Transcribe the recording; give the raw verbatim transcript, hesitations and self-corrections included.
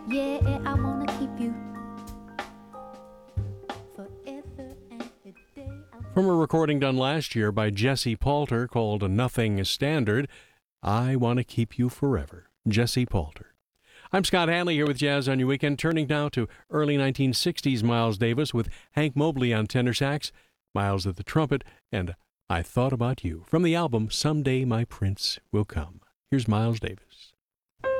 Yeah, I wanna keep you forever and a day. From a recording done last year by Jesse Palter called Nothing Standard, I Want to Keep You Forever. Jesse Palter. I'm Scott Hanley here with Jazz on Your Weekend, turning now to early nineteen sixties Miles Davis with Hank Mobley on tenor sax, Miles at the trumpet, and I Thought About You from the album Someday My Prince Will Come. Here's Miles Davis.